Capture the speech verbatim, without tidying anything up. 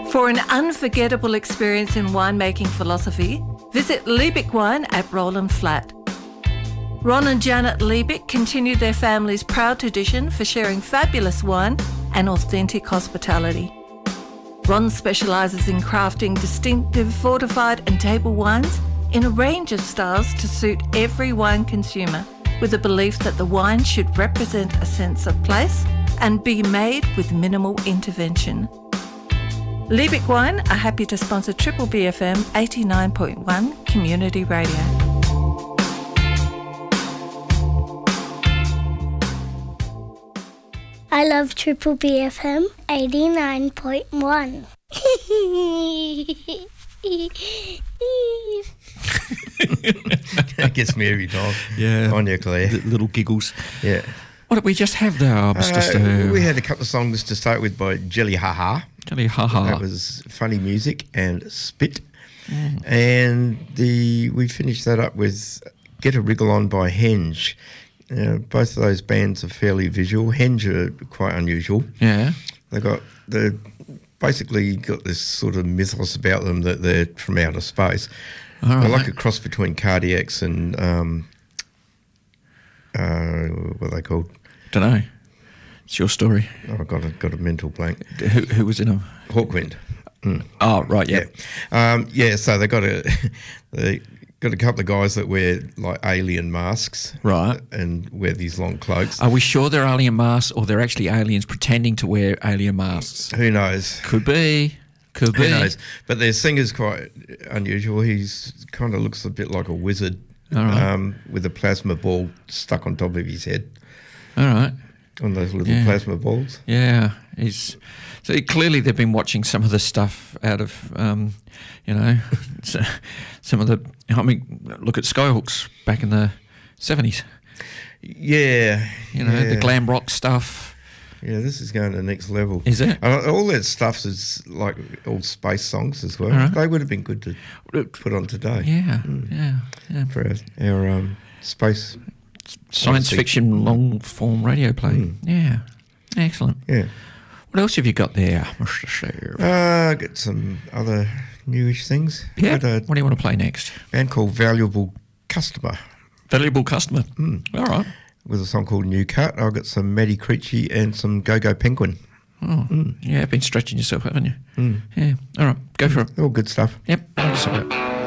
For an unforgettable experience in winemaking philosophy, visit Liebig Wine at Roland Flat. Ron and Janet Liebig continue their family's proud tradition for sharing fabulous wine and authentic hospitality. Ron specialises in crafting distinctive fortified and table wines in a range of styles to suit every wine consumer, with the belief that the wine should represent a sense of place and be made with minimal intervention. Liebig Wine are happy to sponsor Triple B F M eighty-nine point one Community Radio. I love Triple B F M eighty-nine point one. That gets me every time. Yeah. On you, Claire. L- little giggles. Yeah. What did we just have there, Mister Uh, Stu? we had a couple of songs to start with by Jelly Ha Ha. Jelly Ha Ha. That was funny music and Spit. Mm. And the we finished that up with Get a Wriggle On by Henge. Uh, both of those bands are fairly visual. Henge are quite unusual. Yeah. They got they basically got this sort of mythos about them that they're from outer space. All right. They're like a cross between Cardiacs and um, uh, what are they called? Don't know. It's your story. Oh, I got a, got a mental blank. Who, who was in them? Hawkwind. Mm. Oh, right, yeah. Yeah. Um, yeah, so they got a they got a couple of guys that wear like alien masks. Right. And wear these long cloaks. Are we sure they're alien masks or they're actually aliens pretending to wear alien masks? Who knows? Could be. Could Who be. knows? But their singer's quite unusual. He's kind of looks a bit like a wizard. All right. Um, with a plasma ball stuck on top of his head. All right. On those little Yeah. plasma balls. Yeah, he's so clearly they've been watching some of the stuff out of, um, you know, so- some of the. I mean, look at Skyhooks back in the seventies. Yeah. You know, yeah. the glam rock stuff. Yeah, this is going to the next level. Is it? And all that stuff is like all space songs as well. All right. They would have been good to put on today. Yeah, yeah, yeah. For our, our um, space. Science Obviously. fiction long form radio play. Mm. Yeah, excellent. Yeah. What else have you got there, Mister Steve? Uh, get some other newish things. Yeah. Got a What do you want to play next? band called Valuable Customer Valuable Customer. Mm. All right. with a song called New Cut. I've got some Maddie Creechy and some Go-Go Penguin. Oh, Mm. yeah, been stretching yourself, haven't you? Mm. Yeah. All right, go for it. All good stuff. Yep. I'll just have it.